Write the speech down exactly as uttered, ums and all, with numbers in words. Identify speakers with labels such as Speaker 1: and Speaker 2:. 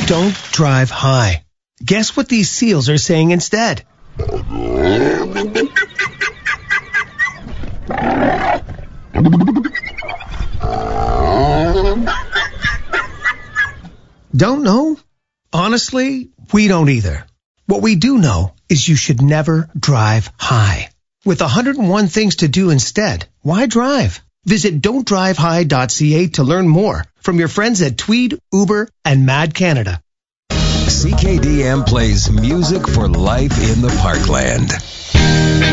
Speaker 1: Don't drive high. Guess what these seals are saying instead? Don't know? Honestly, we don't either. What we do know is you should never drive high. With one hundred one things to do instead, why drive? Visit don't drive high dot c a to learn more from your friends at Tweed, Uber, and Mad Canada.
Speaker 2: C K D M plays music for life in the Parkland.